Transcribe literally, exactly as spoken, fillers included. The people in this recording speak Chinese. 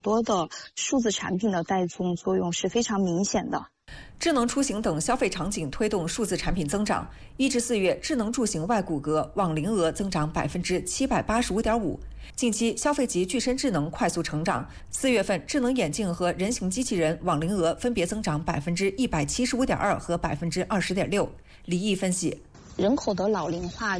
多的数字产品的带动作用是非常明显的。 智能出行等消费场景推动数字产品增长。一至四月，智能出行外骨骼网龄额增长百分之七百八十五点五。近期，消费级具身智能快速成长。四月份，智能眼镜和人形机器人网龄额分别增长百分之一百七十五点二和百分之二十点六。李毅分析。 人口的老龄化